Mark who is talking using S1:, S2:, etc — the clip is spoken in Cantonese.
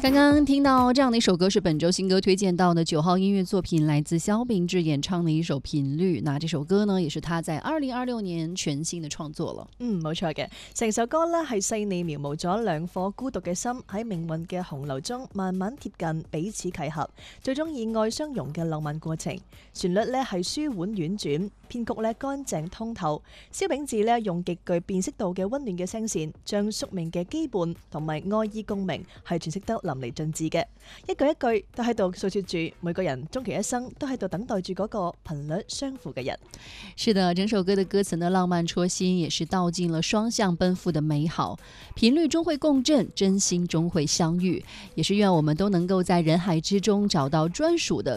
S1: 刚刚听到这样的一首歌是本周新歌推荐到的9號音樂作品，來自蕭秉治演唱的一首頻率。那這首歌呢也是他在2026年全新的創作了。
S2: 冇錯嘅，成首歌呢係細膩描摹咗兩顆孤獨嘅心喺命運嘅洪流中慢慢貼近，彼此契合，最終以愛相融嘅浪漫過程。旋律呢係舒緩婉轉，編曲呢乾淨通透。蕭秉治呢用極具辨識度嘅溫暖嘅聲線，將宿命嘅羈絆同埋愛意共鳴係詮釋得淋漓盡致嘅，一句一句都喺度訴說住每個人終其一生都喺度等待住嗰個頻率相符嘅人。
S1: 是的，整首歌的歌詞呢浪漫戳心，也是道盡了雙向奔赴的美好。頻率終會共振，真心終會相遇，也是願我們都能夠在人海之中找到專屬的